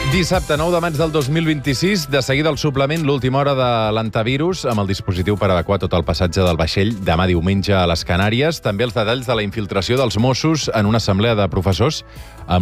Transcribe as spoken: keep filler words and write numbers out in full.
Dissabte, nou de maig del dos mil vint-i-sis, de seguida el suplement, l'última hora de l'antivirus, amb el dispositiu per adequar tot el passatge del vaixell demà diumenge a les Canàries. També els detalls de la infiltració dels Mossos en una assemblea de professors amb